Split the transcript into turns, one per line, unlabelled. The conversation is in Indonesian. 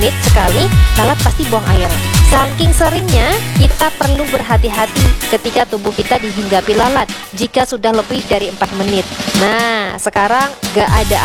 menit sekali lalat pasti buang air. Saking seringnya, kita perlu berhati-hati ketika tubuh kita dihinggapi lalat jika sudah lebih dari 4 menit. Nah, sekarang gak ada